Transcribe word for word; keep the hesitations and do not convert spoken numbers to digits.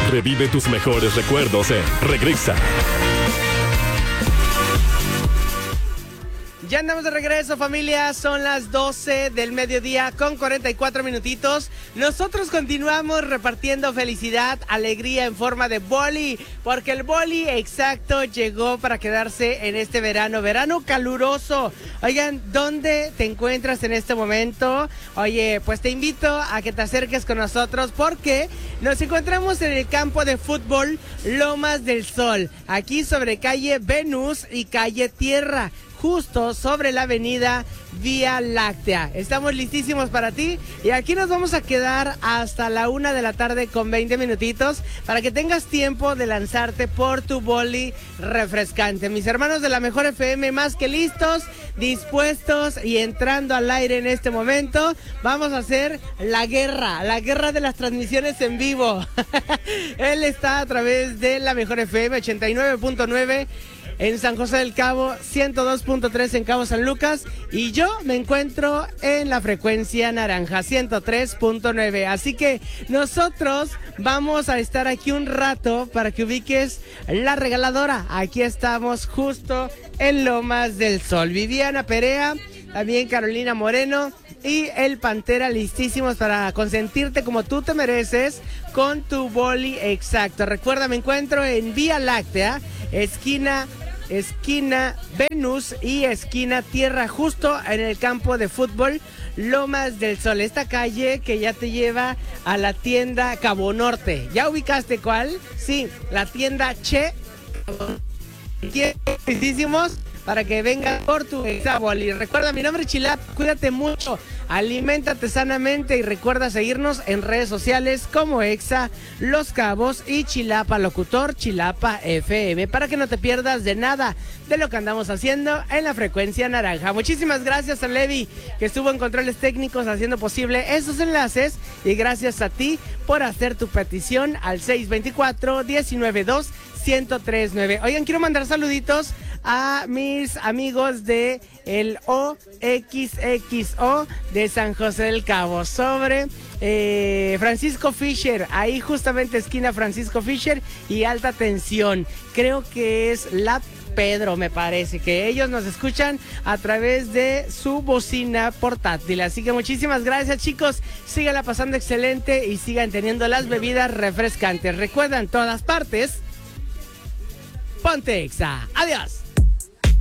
Revive tus mejores recuerdos en Regresa. Ya andamos de regreso, familia. Son las doce del mediodía con cuarenta y cuatro minutitos. Nosotros continuamos repartiendo felicidad, alegría en forma de boli, porque el boli exacto llegó para quedarse en este verano, verano caluroso. Oigan, ¿dónde te encuentras en este momento? Oye, pues te invito a que te acerques con nosotros porque nos encontramos en el campo de fútbol Lomas del Sol, aquí sobre calle Venus y calle Tierra, justo sobre la avenida Vía Láctea. Estamos listísimos para ti y aquí nos vamos a quedar hasta la una de la tarde con veinte minutitos para que tengas tiempo de lanzarte por tu boli refrescante. Mis hermanos de la Mejor F M, más que listos, dispuestos y entrando al aire en este momento. Vamos a hacer la guerra, la guerra de las transmisiones en vivo. Él está a través de la Mejor F M ochenta y nueve punto nueve en San José del Cabo, ciento dos punto tres en Cabo San Lucas, y yo me encuentro en la frecuencia naranja, ciento tres punto nueve. Así que nosotros vamos a estar aquí un rato para que ubiques la regaladora. Aquí estamos justo en Lomas del Sol. Viviana Perea, también Carolina Moreno y el Pantera listísimos para consentirte como tú te mereces con tu boli exacto. Recuerda, me encuentro en Vía Láctea, esquina esquina Venus y esquina Tierra, justo en el campo de fútbol Lomas del Sol, esta calle que ya te lleva a la tienda Cabo Norte. ¿Ya ubicaste cuál? Sí, la tienda Che. Listísimos para que venga por tu exaboli. Recuerda, mi nombre es Chilapa, cuídate mucho, aliméntate sanamente y recuerda seguirnos en redes sociales como Exa Los Cabos y Chilapa Locutor, Chilapa F M, para que no te pierdas de nada de lo que andamos haciendo en la frecuencia naranja. Muchísimas gracias a Levi, que estuvo en controles técnicos haciendo posible esos enlaces, y gracias a ti por hacer tu petición al seis dos cuatro, uno nueve dos, uno cero tres nueve. Oigan, quiero mandar saluditos a mis amigos de el O X X O de San José del Cabo, sobre eh, Francisco Fisher, ahí justamente esquina Francisco Fisher y Alta Tensión. Creo que es la Pedro, me parece que ellos nos escuchan a través de su bocina portátil. Así que muchísimas gracias, chicos. Síganla pasando excelente y sigan teniendo las bebidas refrescantes. Recuerda, en todas partes, ponte Exa. Adiós.